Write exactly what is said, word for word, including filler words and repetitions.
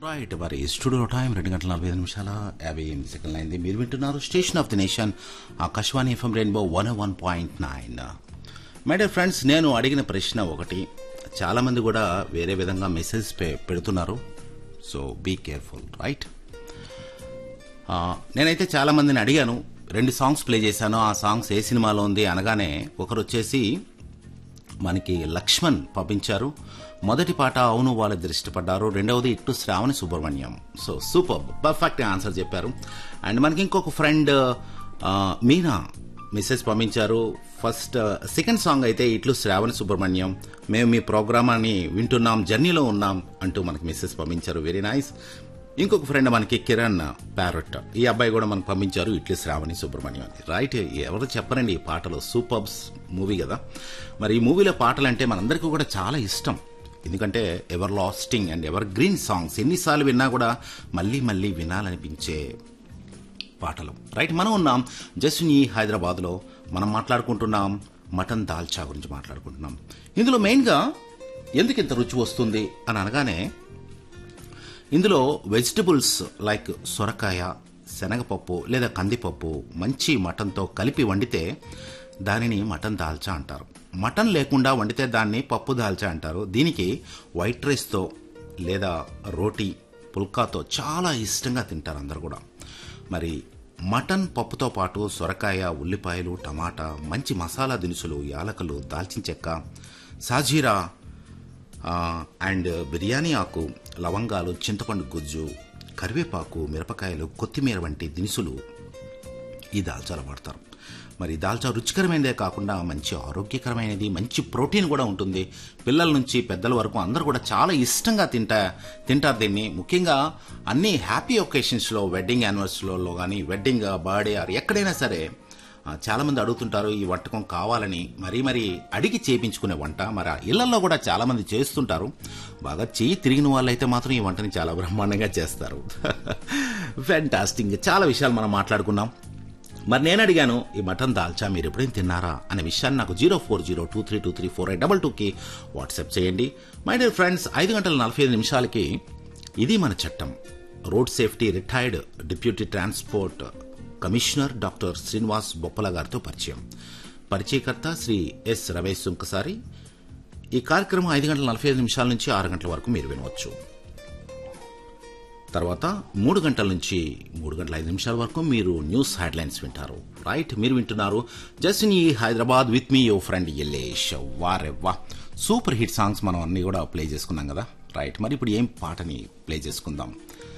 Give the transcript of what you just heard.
Right మరి studio time రెండు గంటల నలభై ఐదు నిమిషాల యాభై ఎనిమిది సెకండ్లు అయింది. మీరు వింటున్నారు station of the nation Akashvani FM rainbow one one point nine. My dear friends, నేను అడిగిన ప్రశ్న ఒకటి, చాలామంది కూడా వేరే విధంగా మెసేజ్ పెడుతున్నారు. So be careful right. నేనైతే చాలామందిని అడిగాను, రెండు సాంగ్స్ ప్లే చేశాను. ఆ సాంగ్స్ ఏ సినిమాలో ఉంది అనగానే ఒకరు వచ్చేసి మనకి లక్ష్మణ్ పంపించారు. మొదటి పాట అవును వాళ్ళిద్దరు ఇష్టపడ్డారు, రెండవది ఇట్టు Shravani Subrahmanyam. So super perfect answer చెప్పారు. అండ్ మనకి ఇంకొక ఫ్రెండ్ మీనా మెసేజ్ పంపించారు. ఫస్ట్ సెకండ్ సాంగ్ అయితే ఇట్లు శ్రావణి సుబ్రహ్మణ్యం, మేము మీ ప్రోగ్రామ్ అని వింటున్నాం, జర్నీలో ఉన్నాం అంటూ మనకి మెసేజ్ పంపించారు. Very nice. ఇంకొక ఫ్రెండ్ మనకి కిరణ్ ప్యారట్, ఈ అబ్బాయి కూడా మనకు పంపించారు ఇట్లు శ్రావణి సుబ్రహ్మణ్యం అని. రైట్, ఎవరు చెప్పరండి ఈ పాటలు, సూపర్స్ మూవీ కదా. మరి ఈ మూవీలో పాటలు అంటే మనందరికీ కూడా చాలా ఇష్టం, ఎందుకంటే ever lasting and ever green songs, ఎన్నిసార్లు విన్నా కూడా మళ్ళీ మళ్ళీ వినాలనిపించే పాటలు. రైట్, మనం ఉన్నాం జస్ట్ని హైదరాబాద్లో. మనం మాట్లాడుకుంటున్నాం మటన్ దాల్చా గురించి మాట్లాడుకుంటున్నాం. ఇందులో మెయిన్గా ఎందుకు ఇంత రుచి వస్తుంది అని అనగానే, ఇందులో వెజిటబుల్స్ లైక్ సొరకాయ, శనగపప్పు లేదా కందిపప్పు మంచి మటన్తో కలిపి వండితే దానిని మటన్ దాల్చా అంటారు. మటన్ లేకుండా వండితే దాన్ని పప్పు దాల్చా అంటారు. దీనికి వైట్ రైస్తో లేదా రోటీ పుల్కాతో చాలా ఇష్టంగా తింటారు అందరు కూడా. మరి మటన్ పప్పుతో పాటు సొరకాయ, ఉల్లిపాయలు, టమాటా, మంచి మసాలా దినుసులు, యాలకులు, దాల్చిన చెక్క, సాజీరా అండ్ బిర్యానీ ఆకు, లవంగాలు, చింతపండు గుజ్జు, కరివేపాకు, మిరపకాయలు, కొత్తిమీర వంటి దినుసులు ఈ దాల్చాలో వాడతారు. మరి దాల్చా రుచికరమైనదే కాకుండా మంచి ఆరోగ్యకరమైనది, మంచి ప్రోటీన్ కూడా ఉంటుంది. పిల్లల నుంచి పెద్దల వరకు అందరూ కూడా చాలా ఇష్టంగా తింటా తింటారు దీన్ని. ముఖ్యంగా అన్ని హ్యాపీ ఒకేషన్స్లో, వెడ్డింగ్ యానివర్సరీలో కానీ, వెడ్డింగ్, బర్త్డే ఆర్ ఎక్కడైనా సరే చాలామంది అడుగుతుంటారు ఈ వంటకం కావాలని, మరీ మరీ అడిగి చేయించుకునే వంట. మరి ఇళ్లలో కూడా చాలామంది చేస్తుంటారు. బాగా చేయి తిరిగిన వాళ్ళైతే మాత్రం ఈ వంటని చాలా బ్రహ్మాండంగా చేస్తారు. ఫ్యాంటాస్టిక్. చాలా విషయాలు మనం మాట్లాడుకున్నాం. మరి నేను అడిగాను ఈ మటన్ దాల్చా మీరు ఎప్పుడైనా తిన్నారా అనే విషయాన్ని నాకు zero four zero two three two three four eight double టూకి వాట్సాప్ చేయండి. మై డియర్ ఫ్రెండ్స్, ఐదు గంటల నలభై ఐదు నిమిషాలకి ఇది మన చట్టం. Road safety retired deputy transport commissioner doctor Srinivas Boppala గారితో పరిచయం. పరిచయకర్త శ్రీ ఎస్ రమేష్ సుంకసారి. ఈ కార్యక్రమం ఐదు గంటల నలభై ఐదు నిమిషాల నుంచి ఆరు గంటల వరకు మీరు వినవచ్చు. తర్వాత మూడు గంటల నుంచి మూడు గంటల ఐదు నిమిషాల వరకు మీరు న్యూస్ హెడ్లైన్స్ వింటారు. రైట్, మీరు వింటున్నారు జస్ట్ ఈ Hyderabad with me your friend Yellesh. వారే వా, సూపర్ హిట్ సాంగ్స్ మనం అన్ని కూడా ప్లే చేసుకున్నాం కదా. రైట్, మరి ఇప్పుడు ఏం పాటని ప్లే చేసుకుందాం.